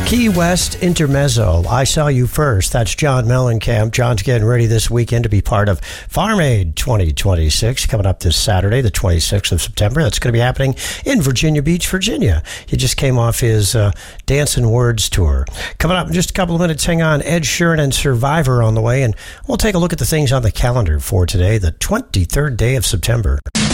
Key West Intermezzo, I Saw You First. That's John Mellencamp. John's getting ready this weekend to be part of Farm Aid 2026, coming up this Saturday, the 26th of September. That's going to be happening in Virginia Beach, Virginia. He just came off his Dancing Words tour. Coming up in just a couple of minutes, hang on, Ed Sheeran and Survivor on the way, and we'll take a look at the things on the calendar for today, the 23rd day of September.